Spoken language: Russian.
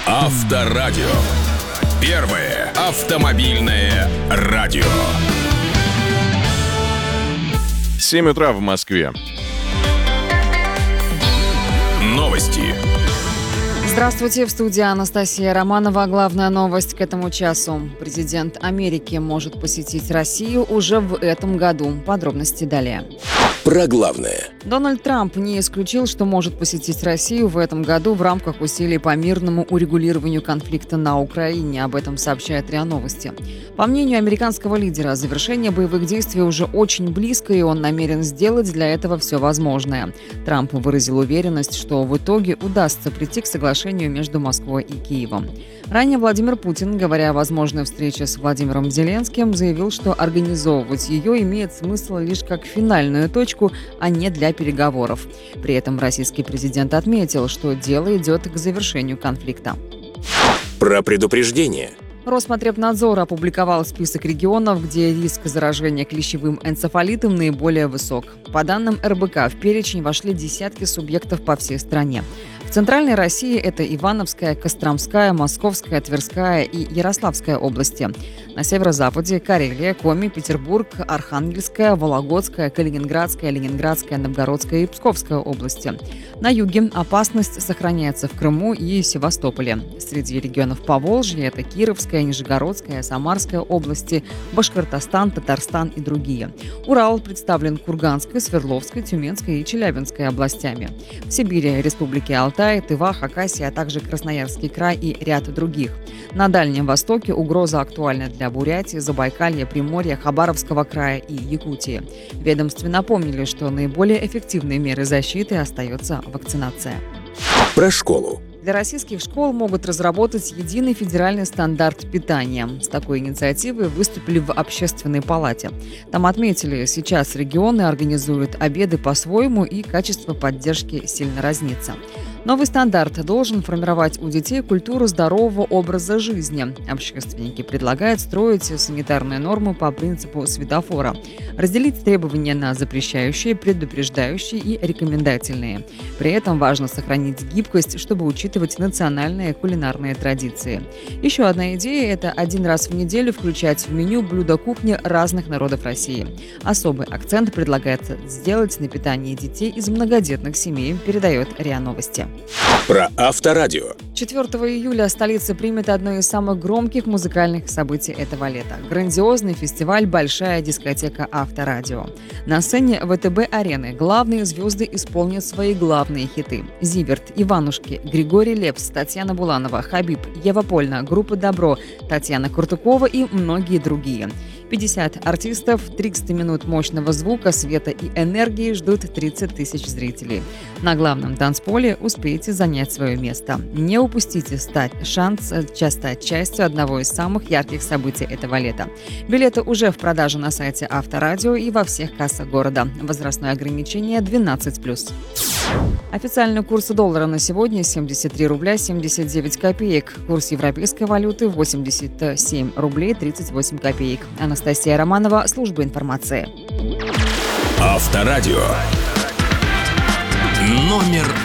Авторадио. Первое автомобильное радио. 7 утра в Москве. Новости. Здравствуйте, в студии Анастасия Романова. Главная новость к этому часу. Президент Америки может посетить Россию уже в этом году. Подробности далее. Про главное. Дональд Трамп не исключил, что может посетить Россию в этом году в рамках усилий по мирному урегулированию конфликта на Украине. Об этом сообщает РИА Новости. По мнению американского лидера, завершение боевых действий уже очень близко, и он намерен сделать для этого все возможное. Трамп выразил уверенность, что в итоге удастся прийти к соглашению между Москвой и Киевом. Ранее Владимир Путин, говоря о возможной встрече с Владимиром Зеленским, заявил, что организовывать ее имеет смысл лишь как финальную точку, а не для переговоров. При этом российский президент отметил, что дело идет к завершению конфликта. Про предупреждение. Роспотребнадзор опубликовал список регионов, где риск заражения клещевым энцефалитом наиболее высок. По данным РБК, в перечень вошли десятки субъектов по всей стране. В Центральной России это Ивановская, Костромская, Московская, Тверская и Ярославская области. На северо-западе – Карелия, Коми, Петербург, Архангельская, Вологодская, Калининградская, Ленинградская, Новгородская и Псковская области. На юге опасность сохраняется в Крыму и Севастополе. Среди регионов Поволжья – это Кировская, Нижегородская, Самарская области, Башкортостан, Татарстан и другие. Урал представлен Курганской, Свердловской, Тюменской и Челябинской областями. В Сибири – республики Алтай, Тыва, Хакасия, а также Красноярский край и ряд других. На Дальнем Востоке угроза актуальна для Бурятии, Забайкалья, Приморья, Хабаровского края и Якутии. В ведомстве напомнили, что наиболее эффективной мерой защиты остается вакцинация. Про школу. Для российских школ могут разработать единый федеральный стандарт питания. С такой инициативой выступили в Общественной палате. Там отметили, сейчас регионы организуют обеды по-своему, и качество поддержки сильно разнится. Новый стандарт должен формировать у детей культуру здорового образа жизни. Общественники предлагают строить санитарные нормы по принципу светофора, разделить требования на запрещающие, предупреждающие и рекомендательные. При этом важно сохранить гибкость, чтобы учитывать национальные кулинарные традиции. Еще одна идея – это один раз в неделю включать в меню блюда кухни разных народов России. Особый акцент предлагается сделать на питании детей из многодетных семей, передает РИА Новости. Про Авторадио. 4 июля столица примет одно из самых громких музыкальных событий этого лета – грандиозный фестиваль «Большая дискотека Авторадио». На сцене ВТБ-арены главные звезды исполнят свои главные хиты – Зиверт, Иванушки, Григорий Лепс, Татьяна Буланова, Хабиб, Ева Польна, группа «Добро», Татьяна Куртукова и многие другие. 50 артистов, 300 минут мощного звука, света и энергии ждут 30 тысяч зрителей. На главном танцполе успейте занять свое место. Не упустите шанс стать частью одного из самых ярких событий этого лета. Билеты уже в продаже на сайте Авторадио и во всех кассах города. Возрастное ограничение 12+. Официальный курс доллара на сегодня 73 рубля 79 копеек. Курс европейской валюты 87 рублей 38 копеек. Анастасия Романова, служба информации. Авторадио. Номер